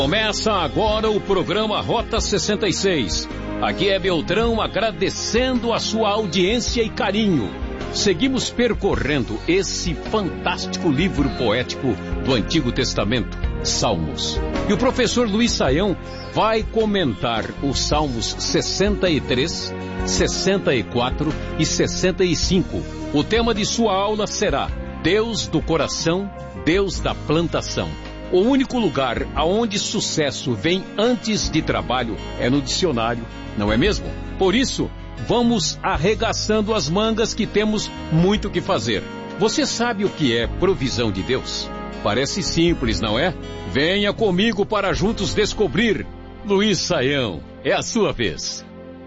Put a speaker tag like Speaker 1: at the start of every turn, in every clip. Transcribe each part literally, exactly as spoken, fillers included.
Speaker 1: Começa agora o programa Rota sessenta e seis. Aqui é Beltrão agradecendo a sua audiência e carinho. Seguimos percorrendo esse fantástico livro poético do Antigo Testamento, Salmos. E o professor Luiz Saião vai comentar os Salmos sessenta e três, sessenta e quatro e sessenta e cinco. O tema de sua aula será Deus do coração, Deus da plantação. O único lugar aonde sucesso vem antes de trabalho é no dicionário, não é mesmo? Por isso, vamos arregaçando as mangas que temos muito o que fazer. Você sabe o que é provisão de Deus? Parece simples, não é? Venha comigo para juntos descobrir. Luiz Saião, é a sua vez.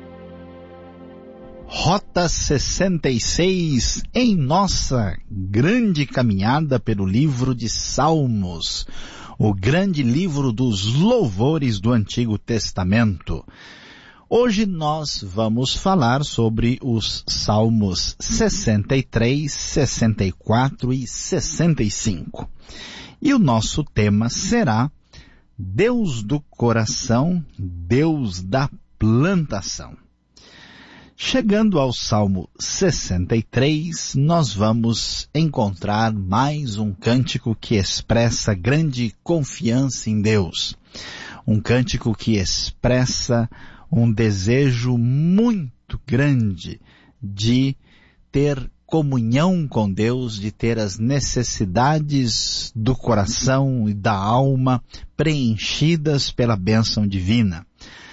Speaker 2: Rota sessenta e seis, em nossa grande caminhada pelo livro de Salmos, o grande livro dos louvores do Antigo Testamento. Hoje nós vamos falar sobre os Salmos sessenta e três, sessenta e quatro e sessenta e cinco. E o nosso tema será Deus do coração, Deus da plantação. Chegando ao Salmo sessenta e três, nós vamos encontrar mais um cântico que expressa grande confiança em Deus. Um cântico que expressa um desejo muito grande de ter comunhão com Deus, de ter as necessidades do coração e da alma preenchidas pela bênção divina.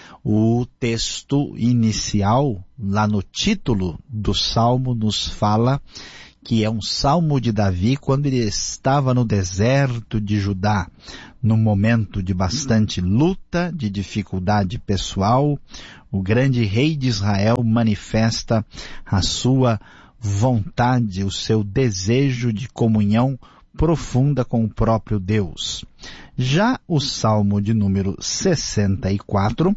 Speaker 2: O texto inicial, lá no título do Salmo, nos fala que é um Salmo de Davi quando ele estava no deserto de Judá, num momento de bastante luta, de dificuldade pessoal. O grande rei de Israel manifesta a sua vontade, o seu desejo de comunhão profunda com o próprio Deus. Já o Salmo de número sessenta e quatro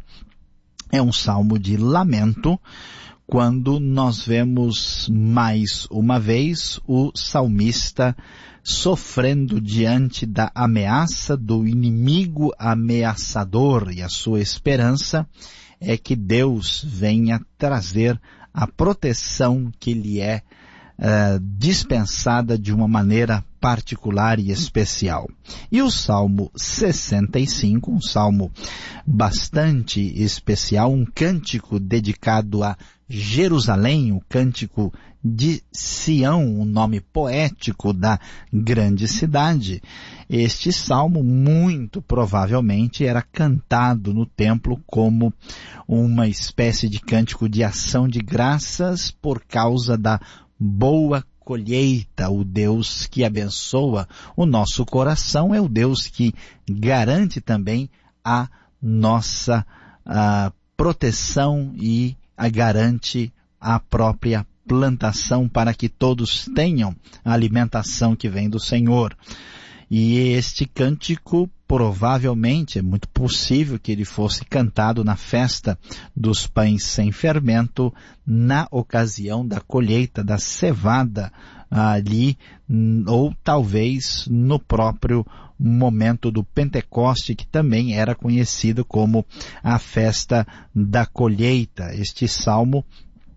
Speaker 2: é um salmo de lamento, quando nós vemos mais uma vez o salmista sofrendo diante da ameaça do inimigo ameaçador, e a sua esperança é que Deus venha trazer a proteção que lhe é uh, dispensada de uma maneira particular e especial. E o Salmo sessenta e cinco, um salmo bastante especial, um cântico dedicado a Jerusalém, o cântico de Sião, o nome poético da grande cidade. Este salmo muito provavelmente era cantado no templo como uma espécie de cântico de ação de graças por causa da boa colheita. O Deus que abençoa o nosso coração é o Deus que garante também a nossa a proteção e a garante a própria plantação para que todos tenham a alimentação que vem do Senhor. E este cântico, provavelmente, é muito possível que ele fosse cantado na festa dos pães sem fermento, na ocasião da colheita da cevada ali, ou talvez no próprio momento do Pentecoste, que também era conhecido como a festa da colheita. Este salmo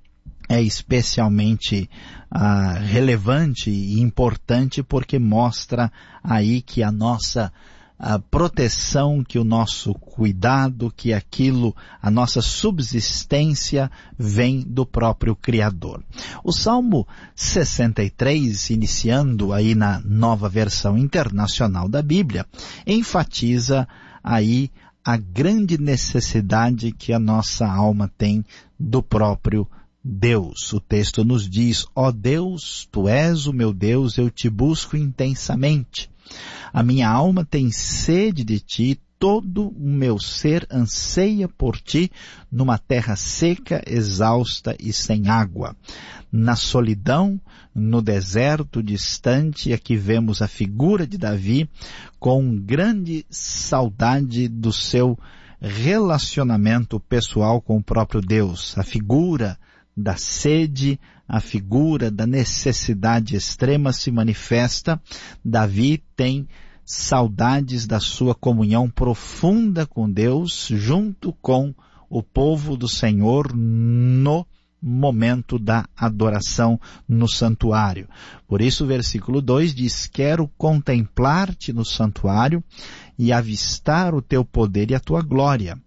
Speaker 2: é especialmente ah, relevante e importante porque mostra aí que a nossa a proteção, que o nosso cuidado, que aquilo, a nossa subsistência vem do próprio Criador. O Salmo sessenta e três, iniciando aí na Nova Versão Internacional da Bíblia, enfatiza aí a grande necessidade que a nossa alma tem do próprio Deus. O texto nos diz: ó Deus, tu és o meu Deus, eu te busco intensamente. A minha alma tem sede de ti, todo o meu ser anseia por ti numa terra seca, exausta e sem água. Na solidão, no deserto distante, aqui vemos a figura de Davi com grande saudade do seu relacionamento pessoal com o próprio Deus. A figura da sede, a figura da necessidade extrema se manifesta. Davi tem saudades da sua comunhão profunda com Deus, junto com o povo do Senhor no momento da adoração no santuário. Por isso o versículo dois diz: quero contemplar-te no santuário e avistar o teu poder e a tua glória.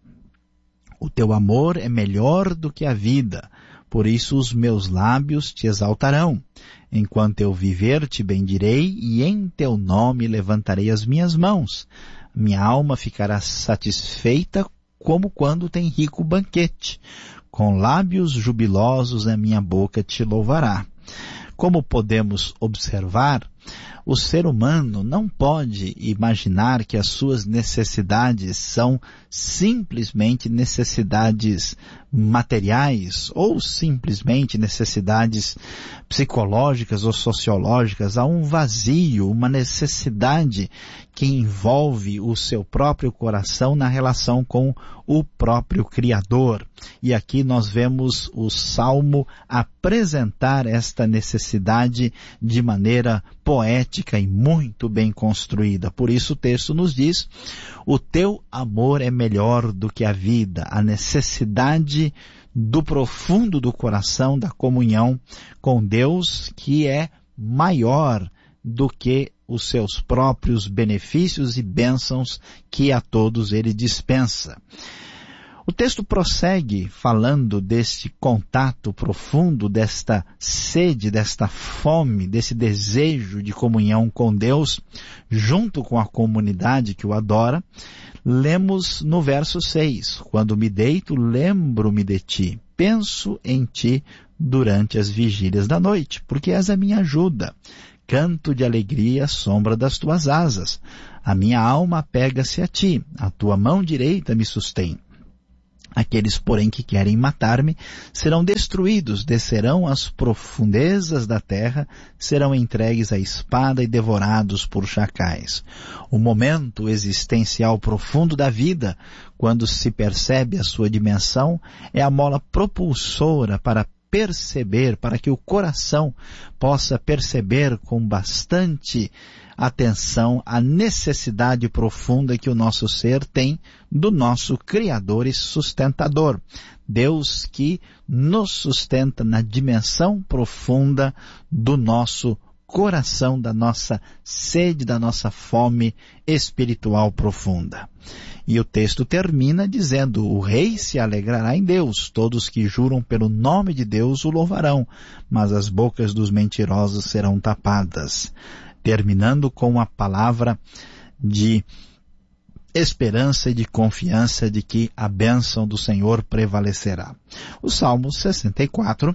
Speaker 2: O teu amor é melhor do que a vida, por isso os meus lábios te exaltarão. Enquanto eu viver, te bendirei, e em teu nome levantarei as minhas mãos. Minha alma ficará satisfeita como quando tem rico banquete. Com lábios jubilosos a minha boca te louvará. Como podemos observar, o ser humano não pode imaginar que as suas necessidades são simplesmente necessidades materiais ou simplesmente necessidades psicológicas ou sociológicas. Há um vazio, uma necessidade que envolve o seu próprio coração na relação com o próprio Criador. E aqui nós vemos o Salmo apresentar esta necessidade de maneira poética e muito bem construída. Por isso o texto nos diz: o teu amor é melhor do que a vida. A necessidade do profundo do coração, da comunhão com Deus, que é maior do que os seus próprios benefícios e bênçãos que a todos ele dispensa. O texto prossegue falando deste contato profundo, desta sede, desta fome, desse desejo de comunhão com Deus, junto com a comunidade que o adora. Lemos no verso seis: quando me deito, lembro-me de ti, penso em ti durante as vigílias da noite, porque és a minha ajuda. Canto de alegria à sombra das tuas asas. A minha alma apega-se a ti, a tua mão direita me sustém. Aqueles, porém, que querem matar-me serão destruídos, descerão às profundezas da terra, serão entregues à espada e devorados por chacais. O momento existencial profundo da vida, quando se percebe a sua dimensão, é a mola propulsora para perceber, para que o coração possa perceber com bastante atenção a necessidade profunda que o nosso ser tem do nosso Criador e sustentador. Deus que nos sustenta na dimensão profunda do nosso coração, da nossa sede, da nossa fome espiritual profunda. E o texto termina dizendo: o rei se alegrará em Deus, todos que juram pelo nome de Deus o louvarão, mas as bocas dos mentirosos serão tapadas. Terminando com a palavra de esperança e de confiança de que a bênção do Senhor prevalecerá. O Salmo sessenta e quatro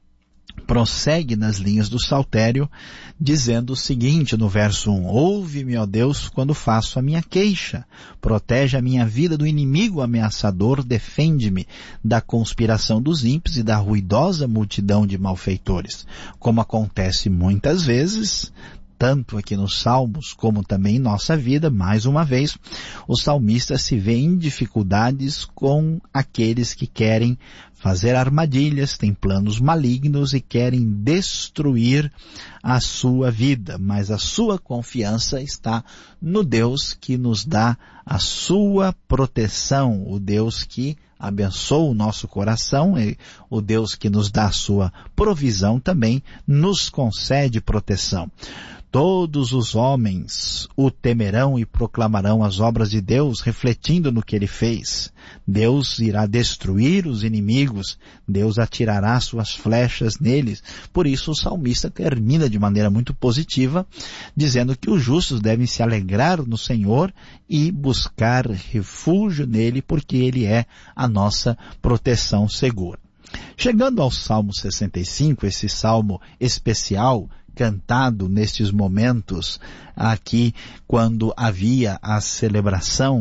Speaker 2: prossegue nas linhas do saltério, dizendo o seguinte no verso um: ouve-me, ó Deus, quando faço a minha queixa. Protege a minha vida do inimigo ameaçador, defende-me da conspiração dos ímpios e da ruidosa multidão de malfeitores. Como acontece muitas vezes, tanto aqui nos Salmos como também em nossa vida, mais uma vez, o salmista se vê em dificuldades com aqueles que querem fazer armadilhas, têm planos malignos e querem destruir a sua vida. Mas a sua confiança está no Deus que nos dá a sua proteção, o Deus que abençoa o nosso coração, e o Deus que nos dá a sua provisão também nos concede proteção. Todos os homens o temerão e proclamarão as obras de Deus, refletindo no que ele fez. Deus irá destruir os inimigos, Deus atirará suas flechas neles. Por isso o salmista termina de maneira muito positiva, dizendo que os justos devem se alegrar no Senhor e buscar refúgio nele, porque ele é a nossa proteção segura. Chegando ao Salmo sessenta e cinco, esse salmo especial, cantado nestes momentos aqui, quando havia a celebração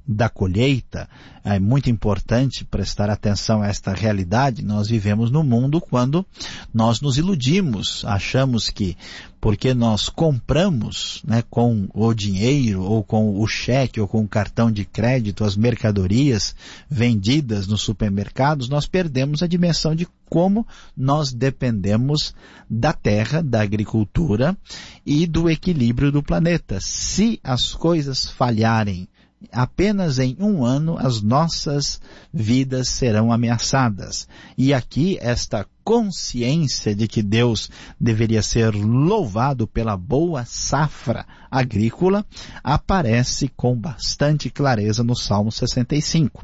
Speaker 2: da colheita. É muito importante prestar atenção a esta realidade. Nós vivemos num mundo quando nós nos iludimos, achamos que porque nós compramos, né, com o dinheiro ou com o cheque ou com o cartão de crédito as mercadorias vendidas nos supermercados, nós perdemos a dimensão de como nós dependemos da terra, da agricultura e do equilíbrio do planeta. Se as coisas falharem apenas em um ano, as nossas vidas serão ameaçadas. E aqui esta consciência de que Deus deveria ser louvado pela boa safra agrícola aparece com bastante clareza no Salmo sessenta e cinco.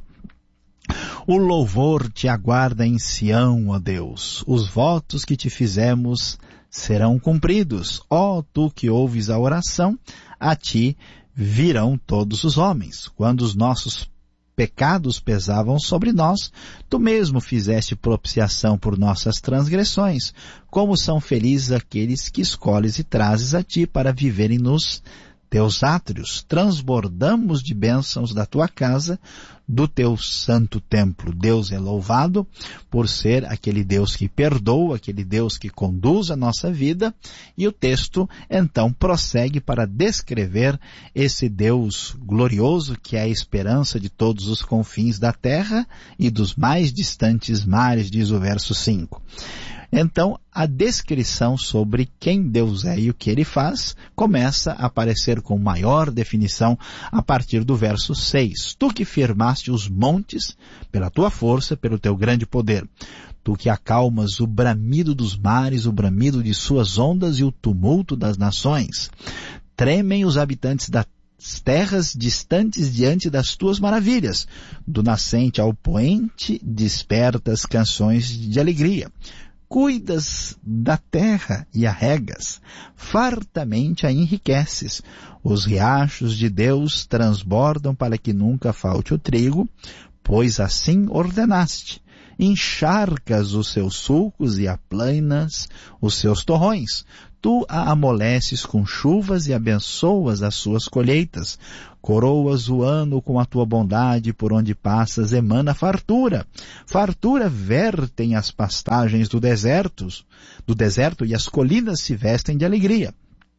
Speaker 2: O louvor te aguarda em Sião, ó Deus. Os votos que te fizemos serão cumpridos. Ó tu que ouves a oração, a ti virão todos os homens. Quando os nossos pecados pesavam sobre nós, tu mesmo fizeste propiciação por nossas transgressões. Como são felizes aqueles que escolhes e trazes a ti para viverem nos teus átrios. Transbordamos de bênçãos da tua casa, do teu santo templo. Deus é louvado por ser aquele Deus que perdoa, aquele Deus que conduz a nossa vida, e o texto então prossegue para descrever esse Deus glorioso que é a esperança de todos os confins da terra e dos mais distantes mares, diz o verso cinco. Então, a descrição sobre quem Deus é e o que Ele faz começa a aparecer com maior definição a partir do verso seis. Tu que firmaste os montes pela tua força, pelo teu grande poder. Tu que acalmas o bramido dos mares, o bramido de suas ondas e o tumulto das nações. Tremem os habitantes da terras distantes diante das tuas maravilhas. Do nascente ao poente despertas canções de alegria. Cuidas da terra e a regas, fartamente a enriqueces. Os riachos de Deus transbordam para que nunca falte o trigo, pois assim ordenaste. Encharcas os seus sulcos e aplanas os seus torrões. Tu a amoleces com chuvas e abençoas as suas colheitas. Coroas o ano com a tua bondade, por onde passas emana fartura. Fartura vertem as pastagens do deserto, do deserto e as colinas se vestem de alegria.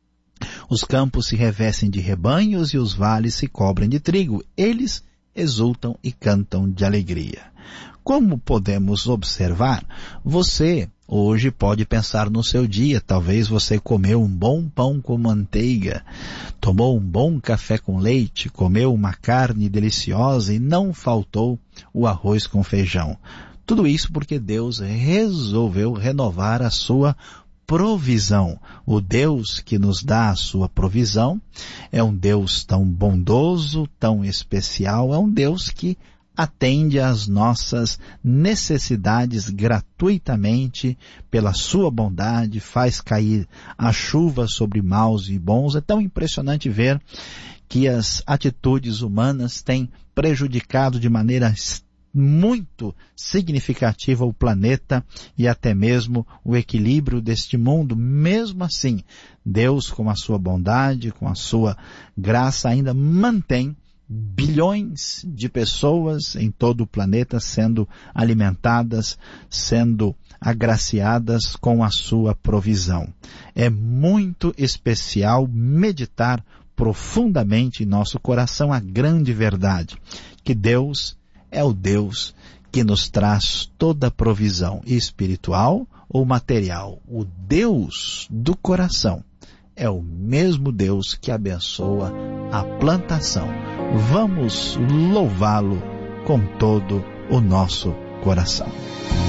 Speaker 2: Os campos se revestem de rebanhos e os vales se cobrem de trigo. Eles exultam e cantam de alegria. Como podemos observar, você hoje pode pensar no seu dia. Talvez você comeu um bom pão com manteiga, tomou um bom café com leite, comeu uma carne deliciosa e não faltou o arroz com feijão. Tudo isso porque Deus resolveu renovar a sua provisão. O Deus que nos dá a sua provisão é um Deus tão bondoso, tão especial, é um Deus que atende às nossas necessidades gratuitamente pela sua bondade, faz cair a chuva sobre maus e bons. É tão impressionante ver que as atitudes humanas têm prejudicado de maneira muito significativa o planeta e até mesmo o equilíbrio deste mundo. Mesmo assim, Deus, com a sua bondade, com a sua graça, ainda mantém bilhões de pessoas em todo o planeta sendo alimentadas, sendo agraciadas com a sua provisão. É muito especial meditar profundamente em nosso coração a grande verdade, que Deus é o Deus que nos traz toda a provisão espiritual ou material. O Deus do coração é o mesmo Deus que abençoa a plantação. Vamos louvá-lo com todo o nosso coração.